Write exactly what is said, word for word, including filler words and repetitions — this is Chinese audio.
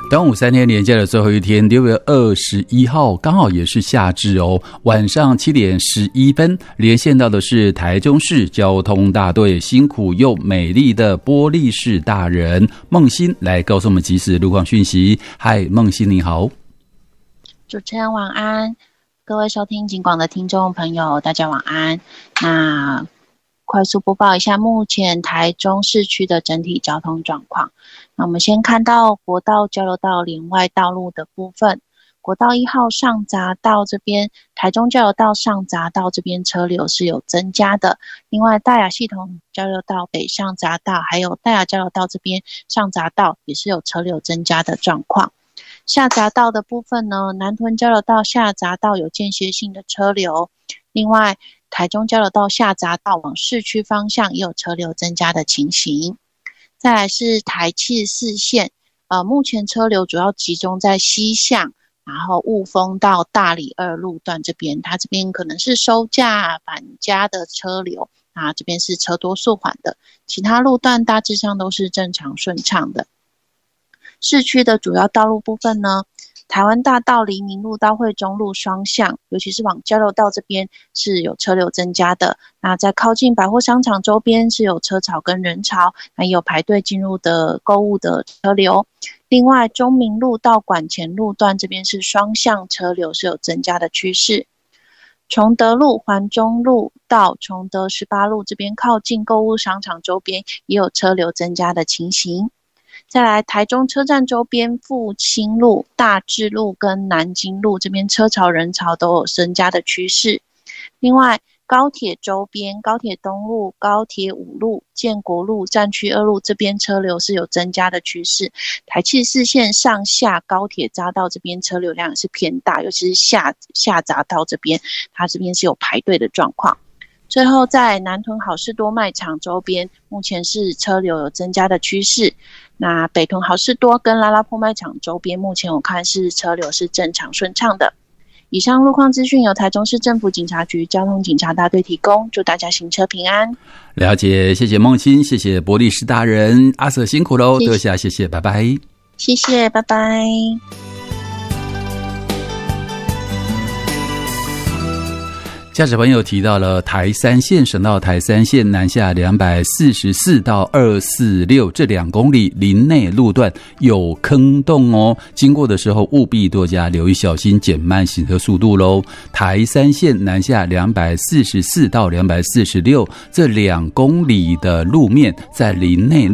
端午三天连假的最后一天，六月二十一号，刚好也是夏至哦。晚上七点十一分，连线到的是台中市交通大队辛苦又美丽的玻璃市大人孟欣，来告诉我们即时路况讯息。嗨，孟欣你好。 主持人晚安，各位收听警广的听众朋友，大家晚安。那快速播报一下目前台中市区的整体交通状况。那我们先看到国道交流道连外道路的部分，国道一号上匝道这边，台中交流道上匝道这边车流是有增加的。另外大雅系统交流道北上匝道还有大雅交流道这边上匝道也是有车流增加的状况。下匝道的部分呢，南屯交流道下匝道有间歇性的车流，另外台中交流道下匝道往市区方向也有车流增加的情形。再来是台七十四线，呃，目前车流主要集中在西向，然后雾峰到大里二路段这边，它这边可能是收假返家的车流，啊，这边是车多速缓的，其他路段大致上都是正常顺畅的。市区的主要道路部分呢，台湾大道黎明路到惠中路双向，尤其是往交流道这边是有车流增加的。那在靠近百货商场周边是有车潮跟人潮，还有排队进入的购物的车流。另外中明路到馆前路段这边是双向车流是有增加的趋势。崇德路、环中路到崇德十八路这边靠近购物商场周边也有车流增加的情形。再来台中车站周边复兴路、大智路跟南京路这边车潮人潮都有增加的趋势。另外高铁周边高铁东路、高铁五路、建国路、站区二路这边车流是有增加的趋势。台七十四线上下高铁匝道这边车流量也是偏大，尤其是下下匝道这边，它这边是有排队的状况。最后在南屯好事多卖场周边目前是车流有增加的趋势。那北屯好事多跟拉拉铺卖场周边目前我看是车流是正常顺畅的。以上路况资讯由台中市政府警察局交通警察大队提供，祝大家行车平安。 了解，谢谢孟欣，谢谢玻璃市大人阿舍辛苦喽，多谢，谢谢，拜拜。 谢谢，拜拜。 驾驶朋友提到了台三线省道台三线南下两百四十四到二四六这两公里林内路段有坑洞哦，经过的时候务必多加留意小心，减慢行车速度咯。台三线南下两百四十四到两百四十六这两公里的路面在林内